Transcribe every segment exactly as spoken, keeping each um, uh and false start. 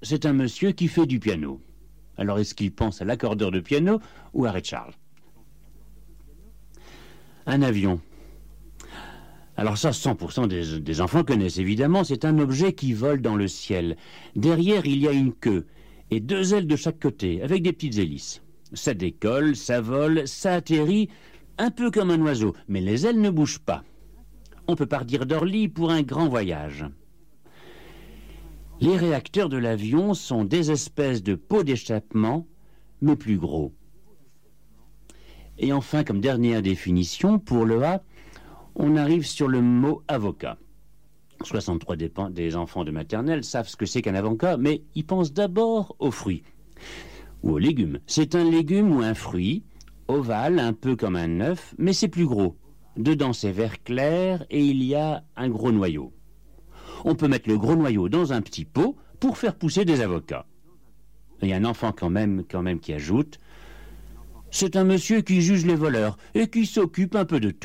c'est un monsieur qui fait du piano. Alors est-ce qu'il pense à l'accordeur de piano ou à Ray Charles? Un avion. Alors ça, cent pour cent des, des enfants connaissent évidemment, c'est un objet qui vole dans le ciel. Derrière, il y a une queue et deux ailes de chaque côté, avec des petites hélices. Ça décolle, ça vole, ça atterrit, un peu comme un oiseau, mais les ailes ne bougent pas. On peut partir d'Orly pour un grand voyage. Les réacteurs de l'avion sont des espèces de pots d'échappement, mais plus gros. Et enfin, comme dernière définition, pour le A, on arrive sur le mot avocat. soixante-trois des, des enfants de maternelle savent ce que c'est qu'un avocat, mais ils pensent d'abord aux fruits ou aux légumes. C'est un légume ou un fruit, ovale, un peu comme un œuf, mais c'est plus gros. Dedans, c'est vert clair et il y a un gros noyau. On peut mettre le gros noyau dans un petit pot pour faire pousser des avocats. Il y a un enfant quand même, quand même qui ajoute « C'est un monsieur qui juge les voleurs et qui s'occupe un peu de tout. »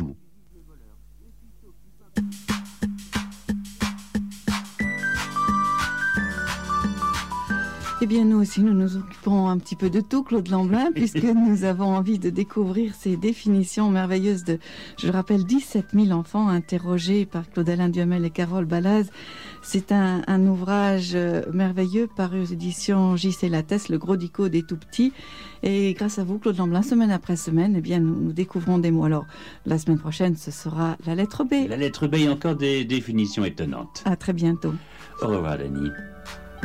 Eh bien, nous aussi, nous nous occupons un petit peu de tout, Claude Lamblin, puisque nous avons envie de découvrir ces définitions merveilleuses de, je le rappelle, dix-sept mille enfants interrogés par Claude-Alain Duhamel et Carole Balaz. C'est un, un ouvrage merveilleux paru aux éditions J C Lattès, le gros dico des tout-petits. Et grâce à vous, Claude Lamblin, semaine après semaine, eh bien, nous, nous découvrons des mots. Alors, la semaine prochaine, ce sera la lettre B. La lettre B, il y a encore des définitions étonnantes. À très bientôt. Au revoir, Dany.